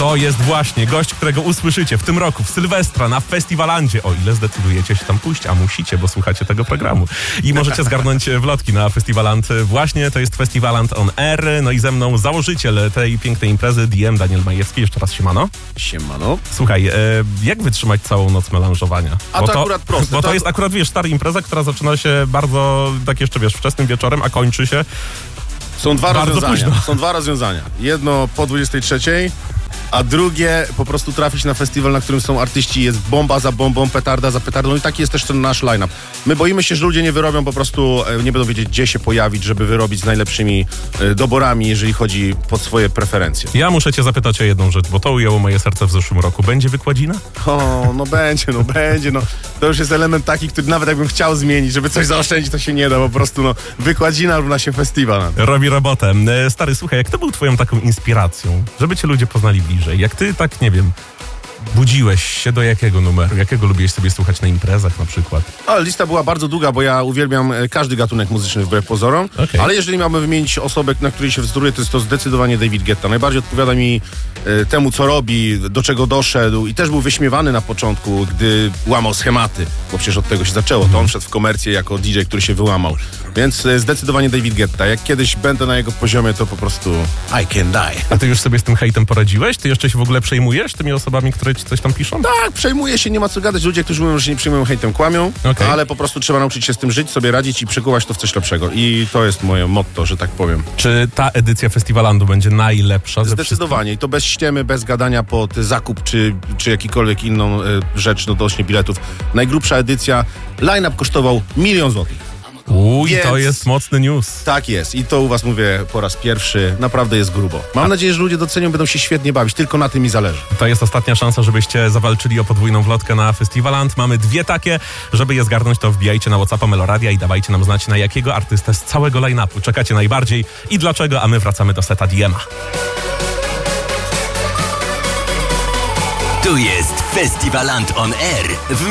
To jest właśnie gość, którego usłyszycie w tym roku, w Sylwestra, na Festiwalandzie, o ile zdecydujecie się tam pójść, a musicie, bo słuchacie tego programu. I możecie zgarnąć wlotki na Festiwaland. Właśnie to jest Festiwaland on Air. No i ze mną założyciel tej pięknej imprezy, DM Daniel Majewski. Jeszcze raz siemano. Siemano. Słuchaj, jak wytrzymać całą noc melanżowania? A to akurat proste. Bo to jest akurat, wiesz, stara impreza, która zaczyna się bardzo, tak jeszcze, wiesz, wczesnym wieczorem, a kończy się Są dwa bardzo rozwiązania. późno. Są dwa rozwiązania. Jedno po 23, a drugie po prostu trafić na festiwal, na którym są artyści, jest bomba za bombą, petarda za petardą i taki jest też ten nasz line-up. My boimy się, że ludzie nie wyrobią, po prostu nie będą wiedzieć, gdzie się pojawić, żeby wyrobić z najlepszymi doborami, jeżeli chodzi pod swoje preferencje. Ja muszę cię zapytać o jedną rzecz, bo to ujęło moje serce w zeszłym roku. Będzie wykładzina? O, no będzie. To już jest element taki, który nawet jakbym chciał zmienić, żeby coś zaoszczędzić, to się nie da, po prostu wykładzina równa się festiwal. Robi robotę. Stary, słuchaj, jak to był twoją taką inspiracją, żeby cię ludzie poznali bliżej? Jak ty tak, nie wiem, budziłeś się do jakiego numeru? Jakiego lubiłeś sobie słuchać na imprezach na przykład? Ale lista była bardzo długa, bo ja uwielbiam każdy gatunek muzyczny wbrew pozorom, Okay. Ale jeżeli miałbym wymienić osobę, na której się wzoruje, to jest to zdecydowanie David Guetta. Najbardziej odpowiada mi temu, co robi, do czego doszedł i też był wyśmiewany na początku, gdy łamał schematy, bo przecież od tego się zaczęło. To on wszedł w komercję jako DJ, który się wyłamał. Więc zdecydowanie David Guetta. Jak kiedyś będę na jego poziomie, to po prostu I can die. A ty już sobie z tym hejtem poradziłeś? Ty jeszcze się w ogóle przejmujesz tymi osobami, które ci coś tam piszą? Tak, przejmuje się, nie ma co gadać. Ludzie, którzy mówią, że nie przyjmują hejtem, kłamią, Okay. Ale po prostu trzeba nauczyć się z tym żyć, sobie radzić i przekuwać to w coś lepszego. I to jest moje motto, że tak powiem. Czy ta edycja Festiwalandu będzie najlepsza? Zdecydowanie. I to bez ściemy, bez gadania pod zakup, czy jakikolwiek inną rzecz odnośnie biletów. Najgrubsza edycja. Line-up kosztował 1 000 000 złotych. Więc to jest mocny news. Tak jest. I to u was mówię po raz pierwszy. Naprawdę jest grubo. Mam nadzieję, że ludzie docenią, będą się świetnie bawić. Tylko na tym mi zależy. To jest ostatnia szansa, żebyście zawalczyli o podwójną wlotkę na Festiwaland. Mamy 2 takie. Żeby je zgarnąć, to wbijajcie na WhatsAppa Meloradia i dawajcie nam znać, na jakiego artystę z całego line-upu czekacie najbardziej i dlaczego, a my wracamy do seta DM-a. Tu jest Festiwaland on Air w